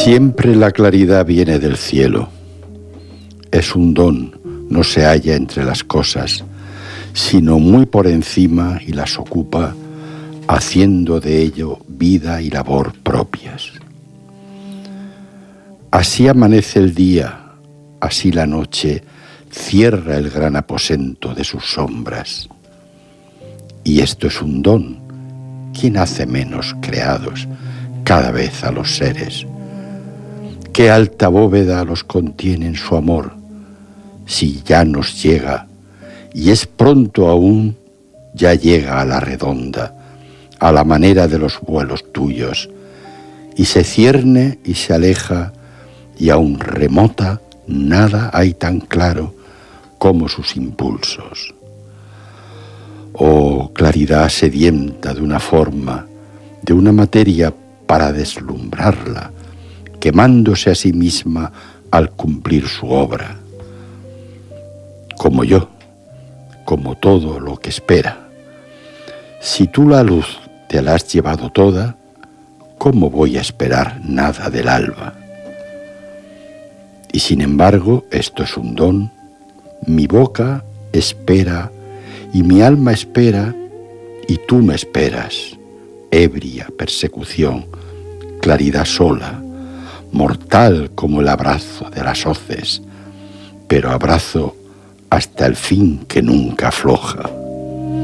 Siempre la claridad viene del cielo. Es un don, no se halla entre las cosas, sino muy por encima y las ocupa, haciendo de ello vida y labor propias. Así amanece el día, así la noche cierra el gran aposento de sus sombras. Y esto es un don. ¿Quién hace menos creados cada vez a los seres? ¿Qué alta bóveda los contiene en su amor? Si ya nos llega, y es pronto aún, ya llega a la redonda, a la manera de los vuelos tuyos, y se cierne y se aleja, y aún remota, nada hay tan claro como sus impulsos. Oh, claridad sedienta de una forma, de una materia para deslumbrarla, quemándose a sí misma al cumplir su obra. Como yo, como todo lo que espera. Si tú la luz te la has llevado toda, ¿cómo voy a esperar nada del alba? Y sin embargo, esto es un don. Mi boca espera y mi alma espera y tú me esperas. Ebria persecución, claridad sola, mortal como el abrazo de las hoces, pero abrazo hasta el fin que nunca afloja.